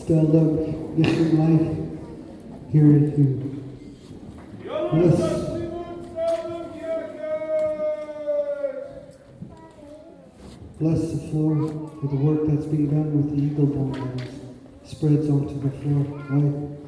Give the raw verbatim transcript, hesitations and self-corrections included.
stand up, different life, here to bless. Bless the floor for the work that's being done with the eagle bone that spreads onto the floor. Right?